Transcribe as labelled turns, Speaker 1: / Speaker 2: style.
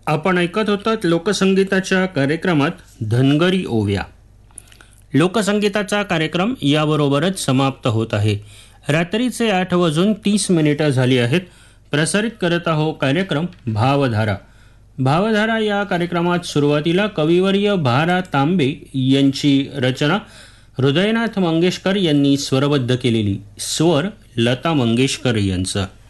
Speaker 1: आपण ऐकत होतात लोकसंगीताच्या कार्यक्रमात धनगरी ओव्या. लोकसंगीताचा कार्यक्रम याबरोबरच समाप्त होत आहे. रात्रीचे 8:30 झाली आहेत. प्रसारित करत आहोत कार्यक्रम भावधारा. भावधारा या कार्यक्रमात सुरुवातीला कविवर्य भा. तांबे यांची रचना हृदयनाथ मंगेशकर यांनी स्वरबद्ध केलेली, स्वर लता मंगेशकर यांचा.